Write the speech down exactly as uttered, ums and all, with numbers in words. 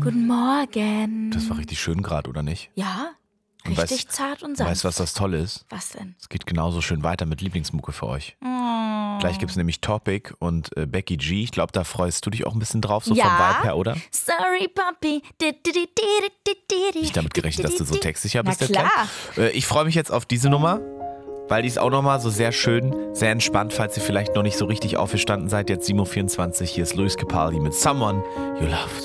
Guten Morgen. Das war richtig schön gerade, oder nicht? Ja, Und richtig weißt, zart und sanft. Weißt du, was das Tolle ist? Was denn? Es geht genauso schön weiter mit Lieblingsmucke für euch. Oh. Gleich gibt es nämlich Topic und äh, Becky G. Ich glaube, da freust du dich auch ein bisschen drauf, so Ja. vom Vibe her, oder? Sorry, Papi. Nicht damit gerechnet, dass du so textsicher bist. Na der klar. Kleine. Äh, ich freue mich jetzt auf diese Nummer, weil die ist auch nochmal so sehr schön, sehr entspannt, falls ihr vielleicht noch nicht so richtig aufgestanden seid. Jetzt sieben Uhr vierundzwanzig, hier ist Luis Capaldi mit Someone You Love.